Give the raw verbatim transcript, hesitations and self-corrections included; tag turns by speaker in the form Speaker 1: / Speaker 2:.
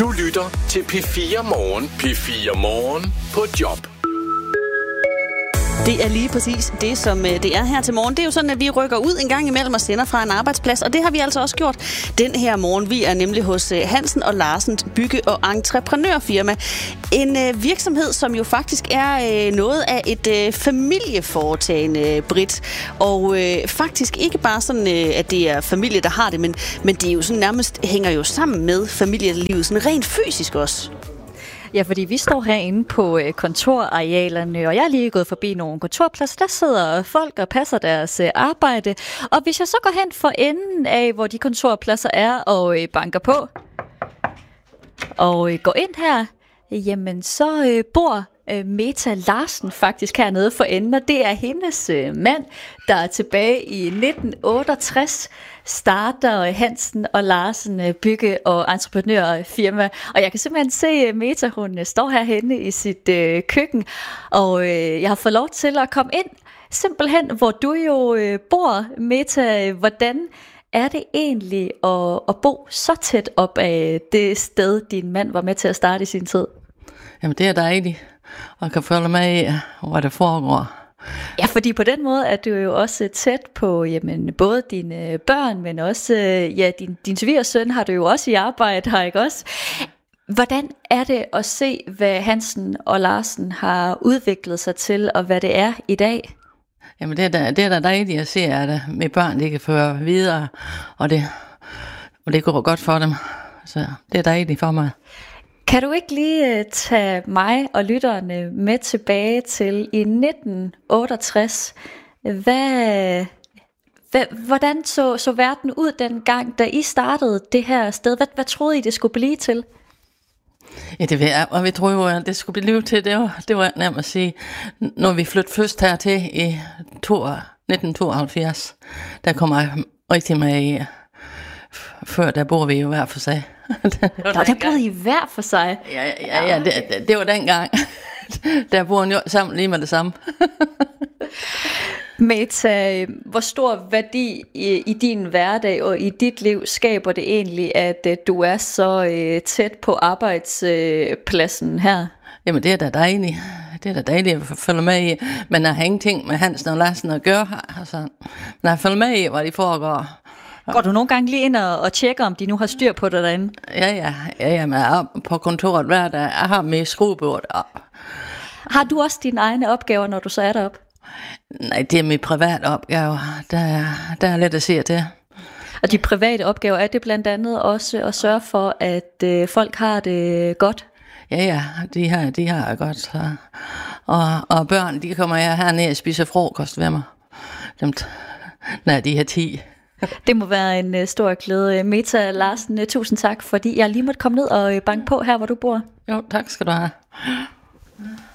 Speaker 1: Du lytter til P fire Morgen. P fire Morgen på job.
Speaker 2: Det er lige præcis det, som det er her til morgen. Det er jo sådan, at vi rykker ud en gang imellem og sender fra en arbejdsplads, og det har vi altså også gjort den her morgen. Vi er nemlig hos Hansen og Larsens bygge- og entreprenørfirma. En øh, virksomhed, som jo faktisk er øh, noget af et øh, familieforetagende, Britt. Og øh, faktisk ikke bare sådan, øh, at det er familie, der har det, men, men det er jo sådan nærmest hænger jo sammen med familielivet, sådan rent fysisk også.
Speaker 3: Ja, fordi vi står herinde på kontorarealerne, og jeg er lige gået forbi nogle kontorpladser. Der sidder folk og passer deres arbejde. Og hvis jeg så går hen for enden af, hvor de kontorpladser er, og banker på, og går ind her, jamen så bor Meta Larsen faktisk hernede for enden, og det er hendes mand, der tilbage i nitten otteogtres starter Hansen og Larsen bygge- og entreprenørfirma. Og jeg kan simpelthen se Meta, hun står herhenne i sit øh, køkken, og øh, jeg har fået lov til at komme ind, simpelthen hvor du jo øh, bor, Meta. Hvordan er det egentlig at, at bo så tæt op af det sted, din mand var med til at starte i sin tid?
Speaker 4: Jamen det er dejligt, og kan følge med i, hvad der foregår.
Speaker 3: Ja, fordi på den måde er du jo også tæt på jamen, både dine børn, men også ja, din, din svigersøn har du jo også i arbejde her, ikke også? Hvordan er det at se, hvad Hansen og Larsen har udviklet sig til, og hvad det er i dag?
Speaker 4: Jamen det er da, det er da dejligt at se, at med børn de kan føre videre, og det, og det går godt for dem. Så det er dejligt for mig.
Speaker 3: Kan du ikke lige tage mig og lytterne med tilbage til i nitten otteogtres? Hvad, hvad, hvordan så, så verden ud dengang, da I startede det her sted? Hvad, hvad troede I, det skulle blive til?
Speaker 4: Ja, det ved jeg, og vi troede jo, at det skulle blive til. Det var, det var nærmest at sige, når vi flyttede først hertil i nitten tooghalvfjerds, der kommer jeg rigtig med i. Før der bor vi jo hver for sig.
Speaker 3: Nå, der boede I hver for sig?
Speaker 4: Ja, ja, ja det, det, det var dengang. Der bor jo sammen lige med det samme.
Speaker 3: Meta, hvor stor værdi i, i din hverdag og i dit liv skaber det egentlig, at uh, du er så uh, tæt på arbejdspladsen uh, her?
Speaker 4: Jamen det er da dejligt. Det er da dejligt at følge med i. Men jeg har ingenting med Hansen og Larsen at gøre her. Altså, men jeg følger med i, hvad de foregår.
Speaker 3: Går du nogle gange lige ind og, og tjekker, om de nu har styr på det derinde?
Speaker 4: Ja, ja. ja, ja men jeg er på kontoret hver dag. Jeg har med skruebord op.
Speaker 3: Har du også dine egne opgaver, når du så er deroppe?
Speaker 4: Nej, det er mit private opgaver. Der, der er lidt at se til.
Speaker 3: Og de private opgaver, er det blandt andet også at sørge for, at øh, folk har det godt?
Speaker 4: Ja, ja, de har, de har godt. Så. Og, og børn, de kommer her herned og spiser frokost ved mig. Dem, nej, de har ti.
Speaker 3: Det må være en uh, stor glæde. Meta Larsen, uh, tusind tak, fordi jeg lige måtte komme ned og uh, banke på her, hvor du bor.
Speaker 4: Jo, tak skal du have.